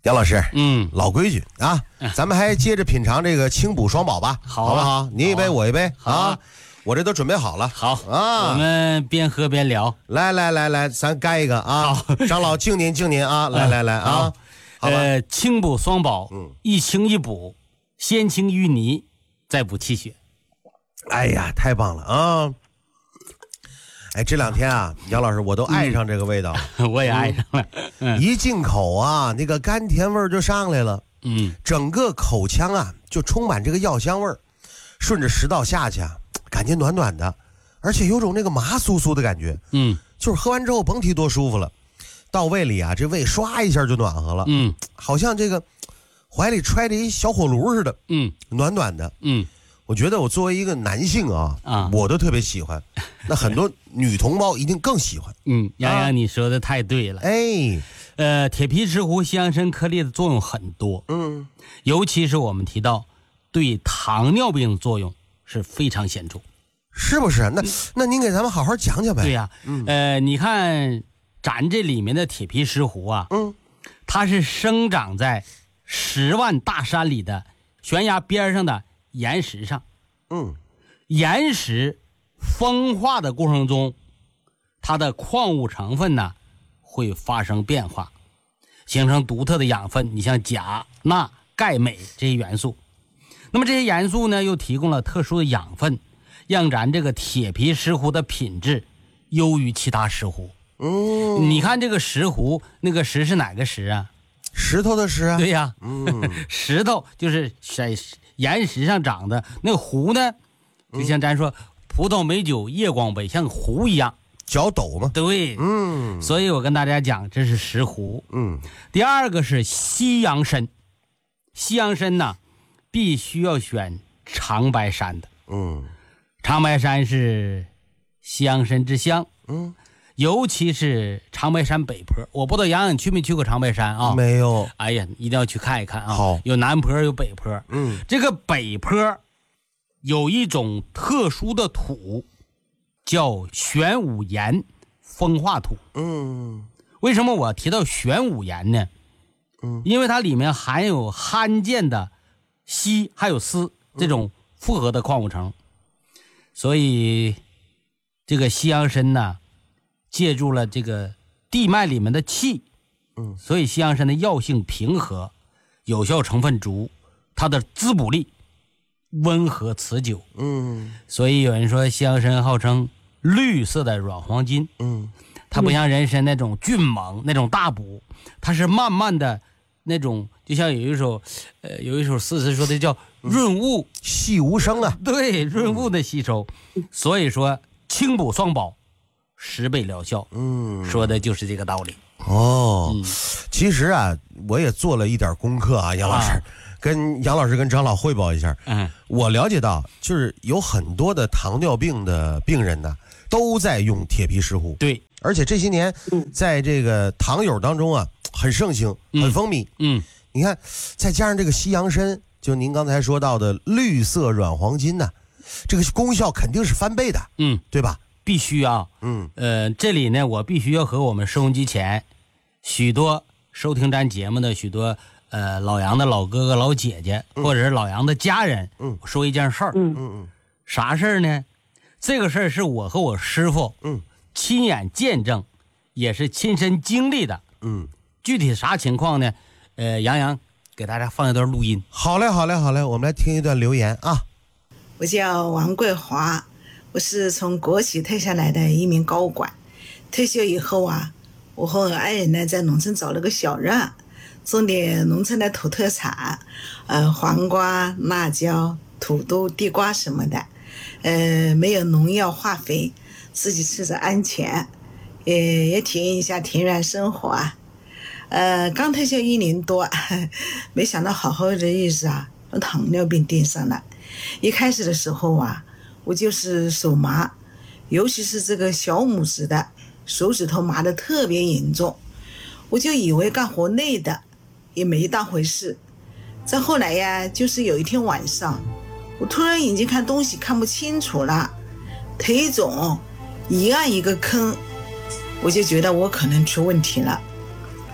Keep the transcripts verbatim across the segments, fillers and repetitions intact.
杨老师， 嗯， 老规矩啊，咱们还接着品尝这个清补双宝吧， 好、啊， 好不好？您一杯，我一杯啊， 啊，我这都准备好了。 好啊， 我们边喝边聊。 来来来来，咱干一个啊！ 好， 张老敬您敬您啊！来来来啊！ 呃，清补双宝， 嗯， 一清一补，先清淤泥，再补气血。 哎呀，太棒了啊！哎，这两天啊，杨老师我都爱上这个味道， 嗯、我也爱上了。嗯、 一进口啊，那个甘甜味儿就上来了。 嗯， 整个口腔啊就充满这个药香味儿，顺着食道下去啊，感觉暖暖的，而且有种那个麻酥酥的感觉。 嗯， 就是喝完之后甭提多舒服了，到胃里啊，这胃唰一下就暖和了。 嗯， 好像这个怀里揣着一小火炉似的。 嗯， 暖暖的。 嗯。 我觉得我作为一个男性啊， 啊， 我都特别喜欢，那很多女同胞一定更喜欢。 嗯，洋洋，你说的太对了。 哎， 呃，铁皮石斛西洋参颗粒的作用很多， 嗯， 尤其是我们提到对糖尿病的作用是非常显著， 是不是？那那您给咱们好好讲讲呗。 对呀、啊，嗯，呃，你看咱这里面的铁皮石斛啊， 嗯， 它是生长在十万大山里的悬崖边上的岩石上， 嗯， 岩石风化的过程中，它的矿物成分呢会发生变化，形成独特的养分。你像钾、钠、钙、镁这些元素，那么这些元素呢又提供了特殊的养分，让咱这个铁皮石斛的品质优于其他石斛。 嗯， 你看这个石斛，那个石是哪个石啊？ 石头的石啊。 对呀、 嗯， 石头就是在岩石上长的，那个斛呢，就像咱说、嗯、葡萄美酒夜光杯，像斛一样， 脚斗嘛。 对， 嗯， 所以我跟大家讲，这是石斛。 嗯， 第二个是西洋参，西洋参呢，必须要选长白山的。 嗯， 长白山是西洋参之乡。 嗯。 尤其是长白山北坡，我不知道杨洋你去没去过长白山啊？ 没有。 哎呀，一定要去看一看啊！ 好， 有南坡有北坡。 嗯， 这个北坡有一种特殊的土，叫玄武岩风化土。 嗯， 为什么我提到玄武岩呢？嗯，因为它里面含有罕见的硒还有锶这种复合的矿物层，所以这个西洋参呢，借助了这个地脉里面的气，嗯，所以西洋参的药性平和，有效成分足，它的滋补力温和持久， 嗯， 所以有人说西洋参号称绿色的软黄金， 嗯， 它不像人参那种峻猛那种大补，它是慢慢的那种，就像有一首呃有一首诗词说的叫润物、嗯、 细无声啊， 对，润物的吸收，所以说清补双宝十倍疗效，嗯，说的就是这个道理。 哦、 嗯， 其实啊，我也做了一点功课啊，杨老师，啊、跟杨老师跟张老汇报一下。嗯，我了解到，就是有很多的糖尿病的病人呢，都在用铁皮石斛。 对， 而且这些年，在这个糖友当中啊，很盛行，很风靡。嗯，你看，再加上这个西洋参，就您刚才说到的绿色软黄金呢、啊，这个功效肯定是翻倍的。嗯，对吧？ 必须啊，嗯，呃，这里呢，我必须要和我们收音机前许多收听咱节目的许多呃老杨的老哥哥老姐姐，嗯、或者是老杨的家人，嗯，说一件事儿，嗯嗯嗯，啥事儿呢？这个事儿是我和我师傅，嗯，亲眼见证，也是亲身经历的，嗯，具体啥情况呢？呃，杨洋给大家放一段录音。 好嘞，好嘞，好嘞，我们来听一段留言啊。 我叫王桂华。我是从国企退下来的一名高管，退休以后啊，我和我爱人呢在农村找了个小院，种点农村的土特产，呃，黄瓜、辣椒、土豆、地瓜什么的，呃，没有农药化肥，自己吃着安全，也也体验一下田园生活啊。呃，刚退休一年多，没想到好好的日子啊，把糖尿病盯上了。一开始的时候啊，我就是手麻，尤其是这个小拇指的手指头麻得特别严重，我就以为干活累的，也没当回事。再后来呀，就是有一天晚上，我突然眼睛看东西看不清楚了，腿肿，一按一个坑，我就觉得我可能出问题了。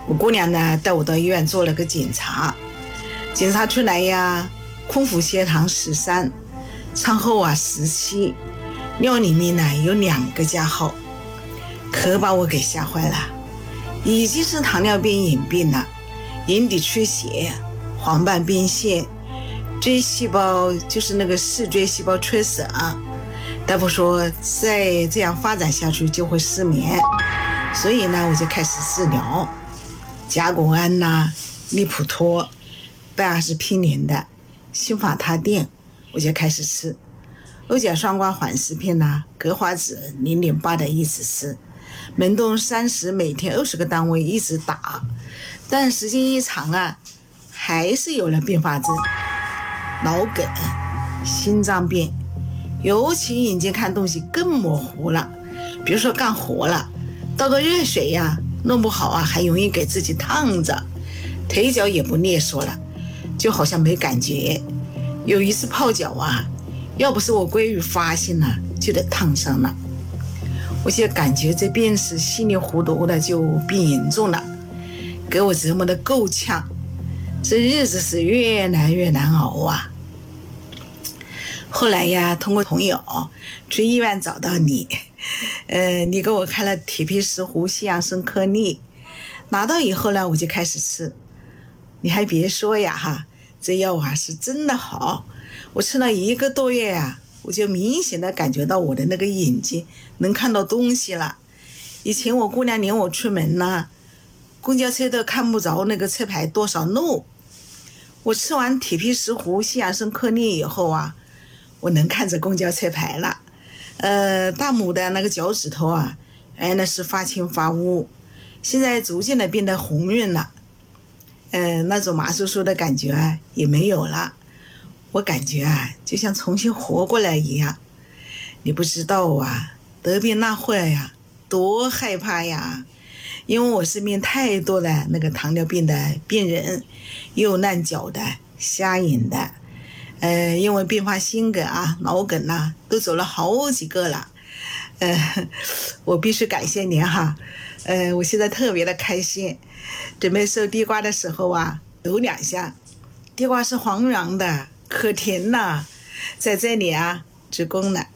我姑娘呢带我到医院做了个检查，检查出来呀，空腹血糖十三，餐后啊十七，尿里面呢有两个加号，可把我给吓坏了，已经是糖尿病隐病了，眼底出血，黄斑变现，锥细胞就是那个视锥细胞缺损啊。大夫说再这样发展下去就会失眠，所以呢我就开始治疗，甲钴胺呐、利普托、拜阿司匹林的辛法他定我就开始吃，欧甲双胍缓释片呐、格华酯 零点八 的一直吃，门动三十每天二十个单位一直打，但时间一长啊，还是有了并发症，脑梗、心脏病，尤其眼睛看东西更模糊了，比如说干活了，倒个热水呀，弄不好啊还容易给自己烫着，腿脚也不利索了，就好像没感觉。有一次泡脚啊，要不是我闺女发现了，就得烫伤了。我就感觉这病是稀里糊涂的就病严重了，给我折磨得够呛，这日子是越来越难熬啊。后来呀，通过朋友去医院找到你，呃，你给我开了铁皮石斛西洋参颗粒，拿到以后呢，我就开始吃。你还别说呀哈，这药啊是真的好，我吃了一个多月啊，我就明显的感觉到我的那个眼睛能看到东西了。以前我姑娘领我出门呢，公交车都看不着那个车牌多少路。我吃完铁皮石斛西洋参颗粒以后啊，我能看着公交车牌了。呃，大拇的那个脚趾头啊，原来是发青发乌，现在逐渐的变得红润了。呃，那种麻酥酥的感觉啊也没有了，我感觉啊就像重新活过来一样。你不知道啊，得病那会儿呀，多害怕呀！因为我身边太多的那个糖尿病的病人，右烂脚的、瞎眼的，呃，因为并发心梗啊、脑梗啊，都走了好几个了。呃，我必须感谢您哈，呃，我现在特别的开心。准备收地瓜的时候啊，抖两下，地瓜是黄瓤的，可甜了，在这里啊鞠躬了。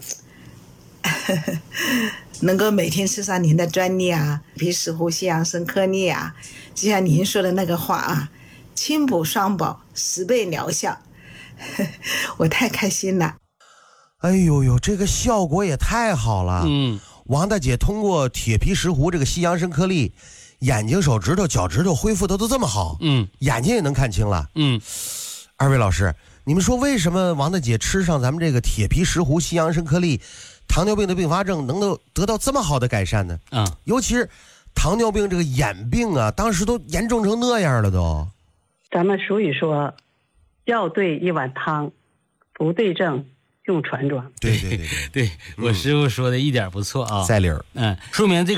能够每天吃上您的专利啊，皮石斛西洋参颗粒啊，就像您说的那个话啊，轻补双保，十倍疗效。我太开心了。 哎呦呦，这个效果也太好了。 嗯， 王大姐通过铁皮石斛这个西洋参颗粒，眼睛、手指头、脚趾头恢复的都这么好。 嗯， 眼睛也能看清了。 嗯， 二位老师，你们说为什么王大姐吃上咱们这个铁皮石斛西洋参颗粒，糖尿病的并发症能够得到这么好的改善呢？ 啊、嗯， 尤其是糖尿病这个眼病啊，当时都严重成那样了都。 咱们俗语说，要对一碗汤，不对症用船装。 对对对对， 对我师傅说的一点不错啊， 在理儿。 嗯，说明这个。